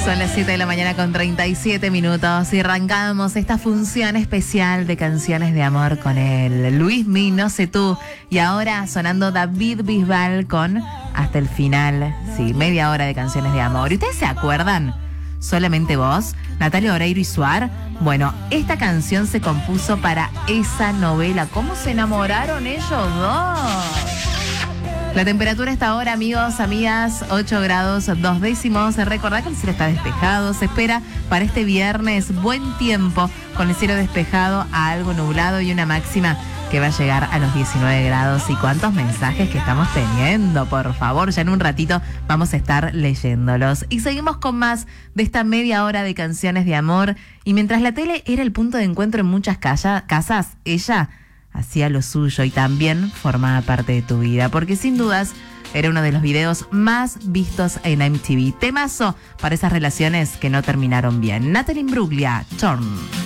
Son las 7 de la mañana con 37 minutos y arrancamos esta función especial de canciones de amor con el Luismi, No sé tú. Y ahora sonando David Bisbal con Hasta el final. Sí, media hora de canciones de amor. ¿Y ustedes se acuerdan? Solamente vos, Natalia Oreiro y Suar. Bueno, esta canción se compuso para esa novela. ¿Cómo se enamoraron ellos dos? La temperatura está ahora, amigos, amigas, 8 grados 2 décimos. Recordad que el cielo está despejado. Se espera para este viernes buen tiempo, con el cielo despejado a algo nublado y una máxima que va a llegar a los 19 grados. Y cuántos mensajes que estamos teniendo, por favor. Ya en un ratito vamos a estar leyéndolos. Y seguimos con más de esta media hora de canciones de amor. Y mientras la tele era el punto de encuentro en muchas casas, ella hacía lo suyo y también formaba parte de tu vida, porque sin dudas era uno de los videos más vistos en MTV. Temazo para esas relaciones que no terminaron bien. Natalie Imbruglia, Torn.